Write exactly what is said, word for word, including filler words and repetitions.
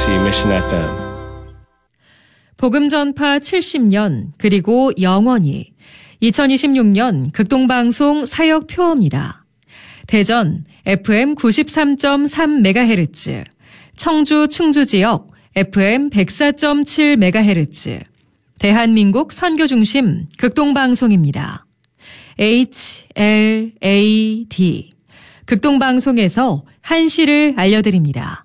케이비씨 Mission 에프엠. 복음전파 칠십 년 그리고 영원히 이천이십육 년 극동방송 사역표어입니다. 대전 에프엠 구십삼 점 삼 메가헤르츠, 청주 충주지역 에프엠 백사 점 칠 메가헤르츠, 대한민국 선교중심 극동방송입니다. 에이치 엘 에이 디 극동방송에서 한시를 알려드립니다.